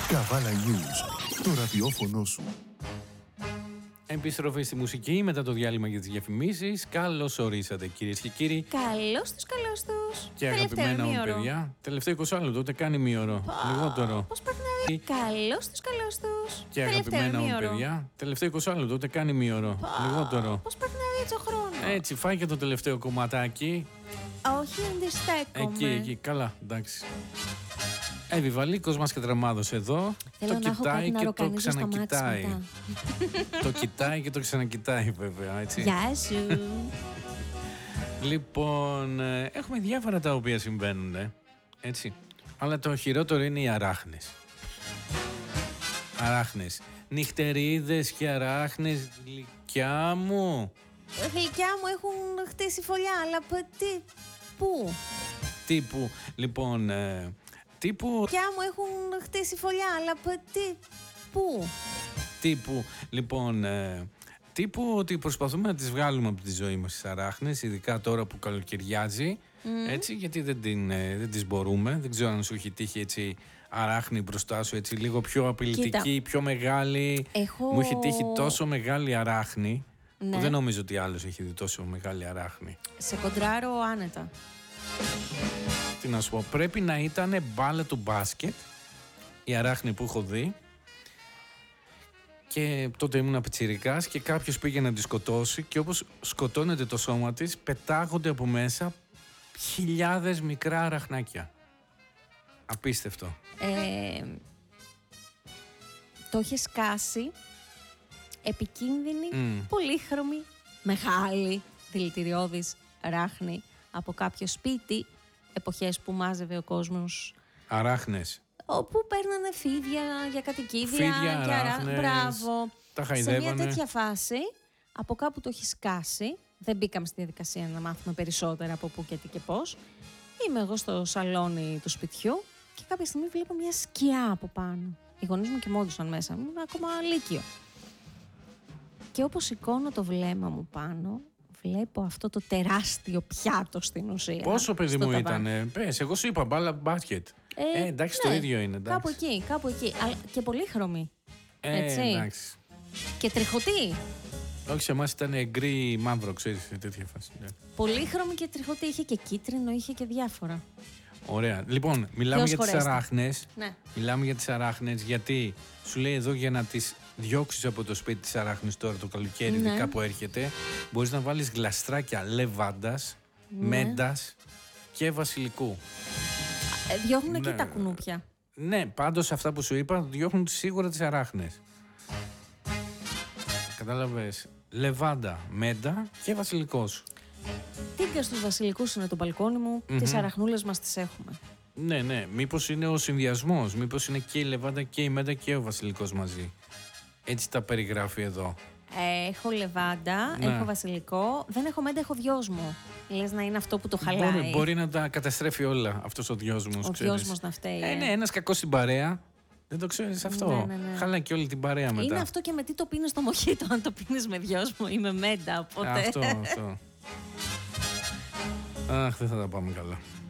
Καβάλα News, το ραδιόφωνο σου. Επιστροφή στη μουσική μετά το διάλειμμα για τις διαφημίσεις. Καλώς ορίσατε κυρίες και κύριοι. Καλώς τους. Και αγαπημένα μου παιδιά. Τελευταίο 20 λεπτό, ούτε κάνει μήωρο. Λιγότερο. Πώς περνάει. Καλώς τους. Και αγαπημένα μου παιδιά. Τελευταίο 20 λεπτό, ούτε κάνει μήωρο. Λιγότερο. Πώς περνάει έτσι ο χρόνος. Έτσι, φάει και το τελευταίο κομματάκι. Όχι, αντιστέκομαι. Εκεί, καλά, εντάξει. Βιβαλίκος μας και τραμάδος εδώ. Θέλω το να έχω κοιτάει κάτι να και το ροκανίζω στα μάτια ξανακοιτάει. μετά. Το κοιτάει και το ξανακοιτάει βέβαια, έτσι. Γεια σου. Λοιπόν, έχουμε διάφορα τα οποία συμβαίνουν, έτσι. Αλλά το χειρότερο είναι οι αράχνες. Αράχνες. Νυχτερίδες και αράχνες, γλυκιά μου. Γλυκιά μου έχουν χτίσει φωλιά, αλλά πού. Τύπου, λοιπόν, τύπου, Γλυκιά μου έχουν χτίσει φωλιά, αλλά πού. τύπου, λοιπόν, τύπου ότι προσπαθούμε να τις βγάλουμε από τη ζωή μας τις αράχνες, ειδικά τώρα που καλοκαιριάζει, έτσι, γιατί δεν τις μπορούμε. Δεν ξέρω αν σου έχει τύχει έτσι αράχνη μπροστά σου, έτσι, λίγο πιο απειλητική, πιο μεγάλη. Μου έχει τύχει τόσο μεγάλη αράχνη, Ναι. που δεν νομίζω ότι άλλος έχει δει τόσο μεγάλη αράχνη. Σε κοντράρω άνετα. Τι να σου πω, πρέπει να ήταν μπάλα του μπάσκετ η αράχνη που έχω δει. Και τότε ήμουν πιτσιρικάς και κάποιος πήγε να τη σκοτώσει και όπως σκοτώνεται το σώμα της, πετάγονται από μέσα χιλιάδες μικρά αραχνάκια. Απίστευτο. Το είχε σκάσει επικίνδυνη, πολύχρωμη, μεγάλη δηλητηριώδης ράχνη από κάποιο σπίτι, εποχές που μάζευε ο κόσμος, Αράχνες. όπου παίρνανε φίδια για κατοικίδια Φίδια, και αράχνες, μπράβο. τα Σε χαϊδεύανε. μια τέτοια φάση, από κάπου το έχει σκάσει. Δεν μπήκαμε στη διαδικασία να μάθουμε περισσότερα από πού και τι και πώς. Είμαι εγώ στο σαλόνι του σπιτιού και κάποια στιγμή βλέπω μια σκιά από πάνω. Οι γονείς μου κοιμόντουσαν μέσα, ήμουν ακόμα λύκειο. Και όπως σηκώνω το βλέμμα μου πάνω, βλέπω αυτό το τεράστιο πιάτο στην ουσία. Πόσο παιδί στο μου ταβάνι. ήτανε, πες, εγώ σου είπα μπάλα μπάσκετ. Εντάξει, το ναι, ίδιο είναι, εντάξει. Κάπου εκεί. Αλλά και πολύχρωμη. Έτσι. Εντάξει. Και τριχωτή. Όχι, σε εμάς ήταν γκρι μαύρο, ξέρεις, σε τέτοια φάση. Ναι. Πολύχρωμη και τριχωτή. Είχε και κίτρινο, είχε και διάφορα. Ωραία. Λοιπόν, μιλάμε Ποιος για τις χωρέστε. αράχνες. Ναι. Μιλάμε για τις αράχνες γιατί σου λέει εδώ για να τις διώξεις από το σπίτι της αράχνης τώρα το καλοκαίρι, Ναι. ειδικά που έρχεται, μπορείς να βάλεις γλαστράκια λεβάντας, μέντας και βασιλικού. Διώχνουν Ναι. και τα κουνούπια. Ναι, πάντως αυτά που σου είπα διώχνουν σίγουρα τις αράχνες. Κατάλαβες. Λεβάντα, μέντα και βασιλικός. Τίγκα στους βασιλικούς είναι το μπαλκόνι μου. Τις αραχνούλες μας τις έχουμε. Ναι. Μήπως είναι ο συνδυασμός. Μήπως είναι και η λεβάντα και η μέντα και ο βασιλικός μαζί. Έτσι τα περιγράφει εδώ. Έχω λεβάντα, Ναι. έχω βασιλικό. Δεν έχω μέντα, έχω δυόσμο. Λες να είναι αυτό που το χαλάει. Μπορεί να τα καταστρέφει όλα αυτός ο δυόσμος. Ο ξέρεις. δυόσμος να φταίει. Ναι, ένας κακός στην παρέα. Δεν το ξέρεις αυτό. Ναι. Χαλάει και όλη την παρέα μετά. Είναι αυτό και με τι το πίνεις στο μοχίτο. Αν το πίνεις με δυόσμο ή με μέντα. Οπότε. Αυτό. Αχ, δεν θα τα πάμε καλά.